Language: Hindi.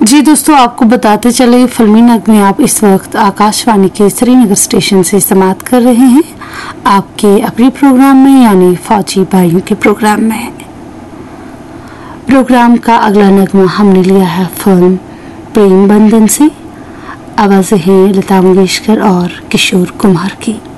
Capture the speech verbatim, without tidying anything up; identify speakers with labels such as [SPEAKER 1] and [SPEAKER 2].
[SPEAKER 1] जी दोस्तों, आपको बताते चले फिल्मी नगमे आप इस वक्त आकाशवाणी के श्रीनगर स्टेशन से समाप्त कर रहे हैं आपके अपने प्रोग्राम में, यानी फौजी भाइयों के प्रोग्राम में। प्रोग्राम का अगला नगमा हमने लिया है फिल्म प्रेम बंधन से। आवाज़ें हैं लता मंगेशकर और किशोर कुमार की।